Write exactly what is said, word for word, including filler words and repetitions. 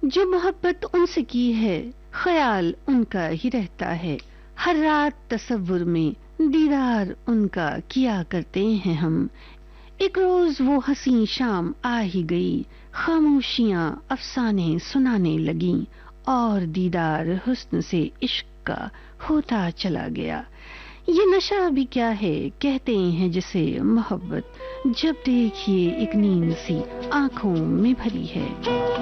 जो मोहब्बत उनसे की है ख्याल उनका ही रहता है। हर रात तसव्वुर में दीदार उनका किया करते हैं हम। एक रोज वो हसी शाम आ ही गई, खामोशियां अफसाने सुनाने लगी और दीदार हुस्न से इश्क का होता चला गया। ये नशा भी क्या है, कहते हैं जिसे मोहब्बत, जब देखिए एक नींद सी आंखों में भरी है।